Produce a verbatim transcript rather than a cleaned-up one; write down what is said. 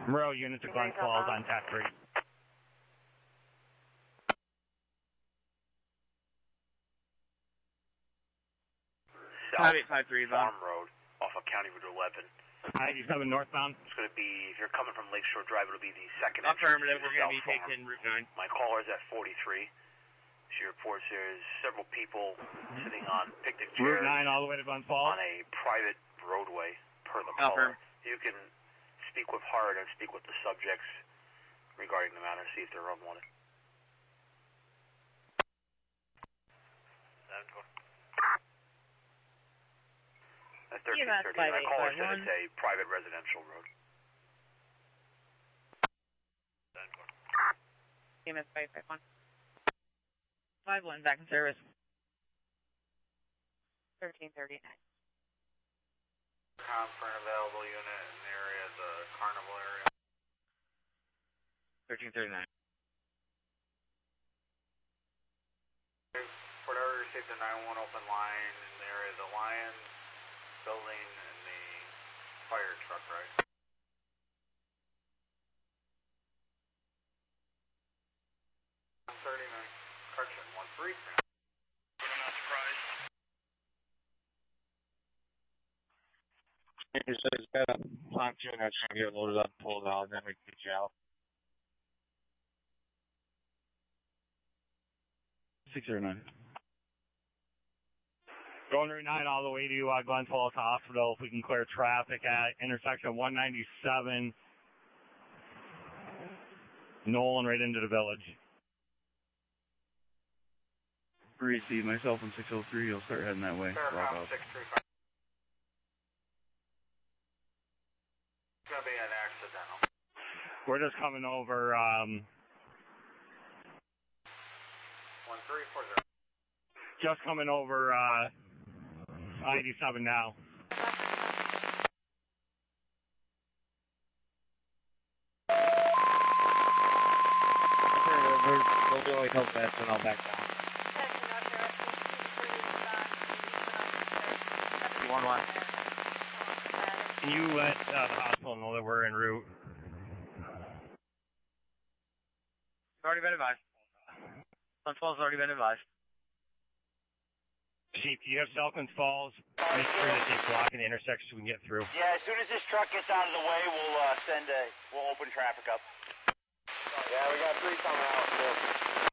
Monroe unit to Glens Falls on Tech three. South Farm Road off of County Route eleven. ninety-seven northbound. It's going to be, if you're coming from Lakeshore Drive, it'll be the second Affirmative, entrance we're going to be South Farm. taking Route nine. My caller is at forty-three. She reports there's several people sitting on picnic chairs. Route nine all the way to Glens Falls. On a private roadway, per the Affirm. caller. You can speak with Hart and speak with the subjects regarding the matter, see if they're unwanted. At thirteen thirty, my caller said it's a private residential road. E M S five five one. five one, back in service. thirteen thirty-nine. Com for an available unit in the area, the Carnival area. thirteen thirty-nine. Whatever received the nine one open line in the area of the Lions building and the fire truck, right? one thirty-nine. Correction, one three three. But I'm not surprised. He said he's got a pontoon that's going to get loaded up and pulled out, and then we can get you out. six zero nine. Going Route nine all the way to uh, Glens Falls Hospital if we can clear traffic at intersection one ninety-seven. Nolan right into the village. Receive myself in six oh three, you'll start heading that way. Faircom six three five. It's going to be an accidental. We're just coming over, um, one three four zero. just coming over, uh, ninety-seven now. We'll do only help that, and I'll back down. one one. Can you let uh, the hospital know that we're en route? It's already been advised. Glens Falls has already been advised. Chief, do you have Selkins Falls? Make sure that they block an intersection so we can get through. Yeah, as soon as this truck gets out of the way, we'll uh, send a, we'll open traffic up. Yeah, we got three coming out, too.